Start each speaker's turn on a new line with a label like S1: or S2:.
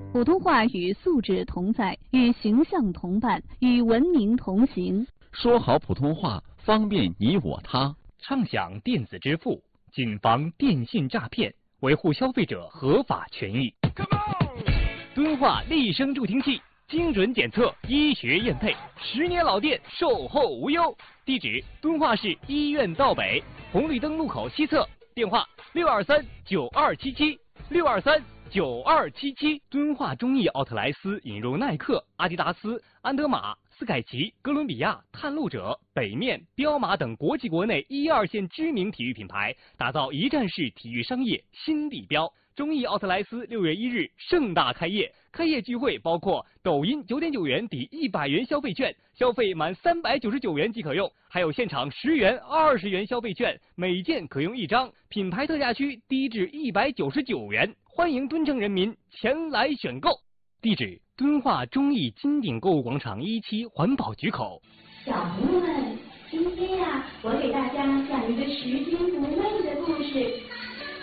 S1: 普通话与素质同在，与形象同伴，与文明同行。
S2: 说好普通话，方便你我他。
S3: 畅享电子支付，谨防电信诈骗，维护消费者合法权益。敦化立声助听器，精准检测，医学验配，10年老店，售后无忧。地址：敦化市医院道北红绿灯路口西侧。电话：623-9277，623-9277。敦化中艺奥特莱斯引入耐克、阿迪达斯、安德玛、斯凯奇、哥伦比亚、探路者、北面、彪马等国际国内1、2线知名体育品牌，打造一站式体育商业新地标。中艺奥特莱斯6月1日盛大开业，开业聚会包括抖音9.9元抵100元消费券，消费满399元即可用，还有现场10元、20元消费券，每件可用1张，品牌特价区低至199元，欢迎敦诚人民前来选购。地址：敦化中艺金鼎购物广场1期环保局口。
S4: 小朋友们，今天我给大家讲一个拾金不昧的故事。